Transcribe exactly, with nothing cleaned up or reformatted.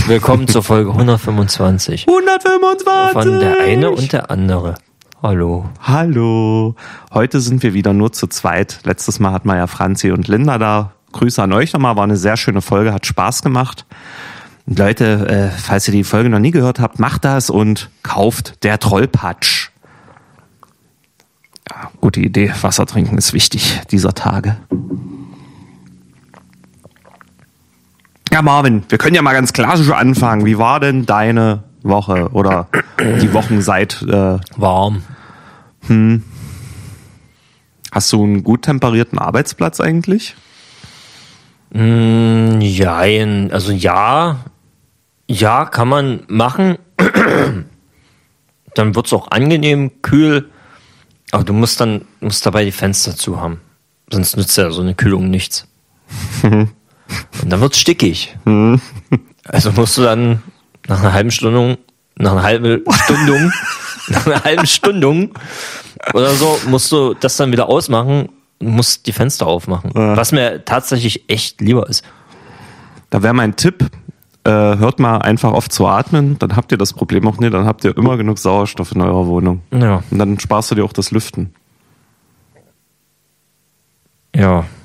Willkommen zur Folge hundertfünfundzwanzig. hundertfünfundzwanzig! Von der eine und der andere. Hallo. Hallo. Heute sind wir wieder nur zu zweit. Letztes Mal hatten wir ja Franzi und Linda da. Grüße an euch nochmal. War eine sehr schöne Folge, hat Spaß gemacht. Und Leute, äh, falls ihr die Folge noch nie gehört habt, macht das und kauft der Trollpatsch. Ja, gute Idee. Wasser trinken ist wichtig dieser Tage. Ja, Marvin, wir können ja mal ganz klassisch anfangen. Wie war denn deine Woche oder die Wochen seit... Äh, Warm. Hm. Hast du einen gut temperierten Arbeitsplatz eigentlich? Mm, ja, also ja, ja, kann man machen. Dann wird's auch angenehm, kühl. Aber du musst dann musst dabei die Fenster zu haben. Sonst nützt ja so eine Kühlung nichts. Und dann wird's stickig. Also musst du dann nach einer halben Stunde, nach einer halben Stunde, nach einer halben Stunde oder so, musst du das dann wieder ausmachen und musst die Fenster aufmachen. Ja. Was mir tatsächlich echt lieber ist. Da wäre mein Tipp, äh, hört mal einfach auf zu atmen, dann habt ihr das Problem auch nicht, dann habt ihr immer genug Sauerstoff in eurer Wohnung. Ja. Und dann sparst du dir auch das Lüften. Ja.